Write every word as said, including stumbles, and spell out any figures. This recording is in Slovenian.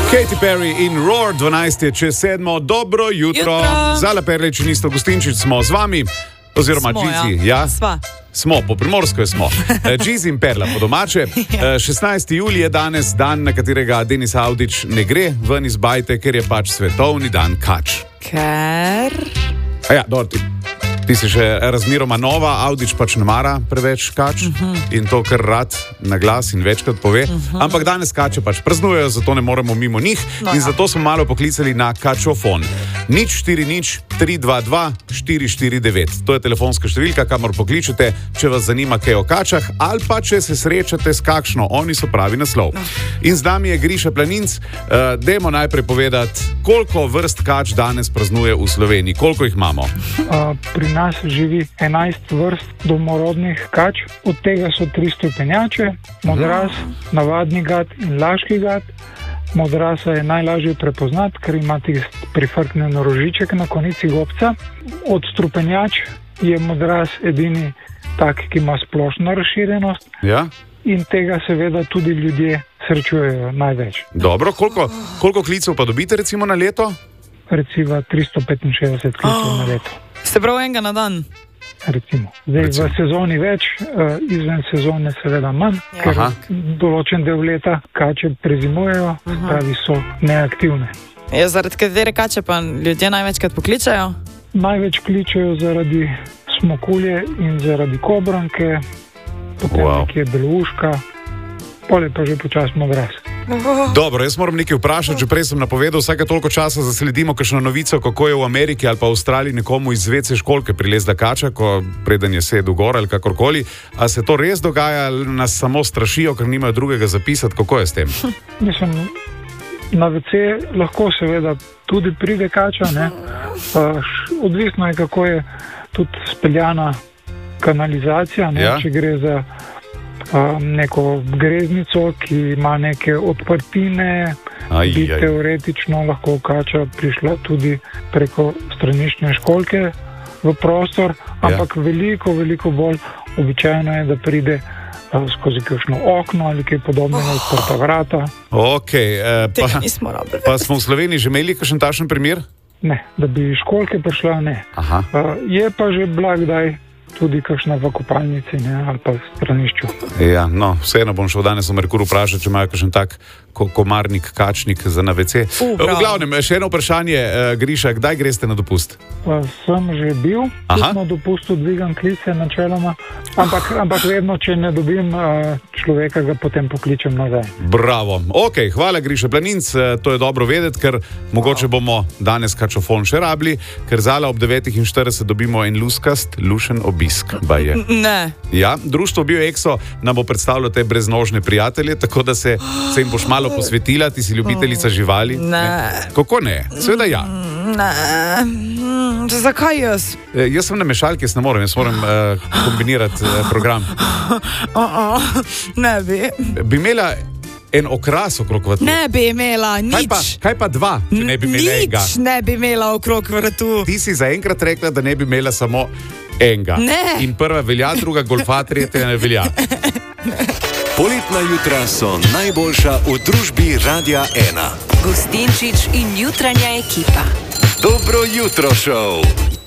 Katy Perry in Roar, dvanajst je čez sedmo, dobro jutro. jutro. Zala Perlič in Isto Gustinčič smo z vami, oziroma Džizi. Ja. Ja? Smo, po primorsko smo. Džizi in Perla po domače. šestnajsti julij je danes dan, na katerega Denis Avdić ne gre ven iz bajte, ker je pač svetovni dan kač. Ker? A ja, dobro, ti, ti si še razmeroma nova, Avdić pač ne mara preveč kač uh -huh. in to kar rad na glas in večkrat pove. Uh -huh. Ampak danes kače pač praznujejo, zato ne moremo mimo njih no, in ja. zato smo malo poklicali na kačofon. nič štiri nič tri dva dva štiri štiri devet. To je telefonska številka, kamor pokličete, če vas zanima kaj o kačah ali pa če se srečate s kakšno. Oni so pravi naslov. No. In z nami je Griša Planinc. Uh, dajmo najprej povedati, koliko vrst kač danes praznuje v Sloveniji. Koliko jih imamo? Uh, pri nas živi enajst vrst domorodnih kač. Od tega so tri strupenjače, modras, no. navadni gad in laški gad. Modrasa je najlažje prepoznati, ker ima tisti prifrknen rožiček na konici gobca. Od strupenjač je modras edini tak, ki ima splošno razširjenost. Ja? In tega seveda tudi ljudje srečujejo največ. Dobro, koliko, koliko klicev pa dobite recimo na leto? Recimo tristo petinšestdeset klicev oh. na leto. Ste prav enega na dan? Recimo. Zdaj recimo. V sezoni več, izven sezone seveda manj, ja. ker Aha. določen del leta kače prezimujejo, pravi so neaktivne. Ja, zaradi katere kače pa ljudje največkrat pokličajo? Največ kličajo zaradi smokulje in zaradi kobranke, potem wow. nekje belouška, pole pa že počas modras. Dobro, jaz moram nekaj vprašati, že prej sem napovedal, vsake toliko časa zasledimo kakšno novico, kako je v Ameriki ali pa v Avstraliji nekomu iz vece školke prilezla kača, ko preden je sedel gor ali kakorkoli. A se to res dogaja ali nas samo strašijo, ker nimajo drugega zapisati? Kako je s tem? Mislim, na vece lahko seveda tudi pride kača, ne? Odvisno je, kako je tudi speljana kanalizacija, ne? Ja. Če gre za neko greznico, ki ima neke odprtine, aj, bi aj. teoretično lahko kača prišla tudi preko straniščne školke v prostor, ampak ja. veliko, veliko bolj običajno je, da pride uh, skozi kakšno okno ali kaj podobnega, oh. odprta vrata. Ok, uh, pa, pa smo v Sloveniji že imeli kakšen takšen primer? Ne, da bi školke prišla, ne. Aha. Uh, je pa že blagdaj tudi kakšna v kopalnici, ne, ali pa v stranišču. Ja, no, vseeno bom šel danes v Merkur vprašati, če imajo kakšen tak ko komarnik, kačnik za na vece. Uh, v glavnem, še eno vprašanje, uh, Griša, kdaj greste na dopust? Pa sem že bil, na dopustu dvigam klice načeloma, ampak, ampak vedno, če ne dobim uh, človeka, ga potem pokličem nazaj. Bravo. Ok, hvala Griša Planinc, to je dobro vedeti, ker mogoče bomo danes kačofon še rabili, ker zala ob devetih in štirideset dobimo en luskast, lušen obisk. Baje. Ne. Ja, društvo BioExo nam bo predstavljalo te breznožne prijatelje, tako da se, se jim boš malo posvetila, ti si ljubiteljica živali. Ne. ne. Kako ne? Seveda ja. Ne. Zakaj jaz? E, jaz sem na mešalki, jaz ne morem, jaz moram uh, kombinirati uh, program. Uh -uh. Ne bi. Bi imela en okras okrog vratu? Ne bi imela, nič. Kaj pa, kaj pa dva, če ne bi imela enega? Nič ne bi imela okrog vratu. Ti si zaenkrat rekla, da ne bi imela samo enega. Ne. In prva velja, druga golfa, tretja ne velja. Poletna jutra so najboljša v družbi Radia ena. Gustinčič in jutranja ekipa. Dobro jutro, šov.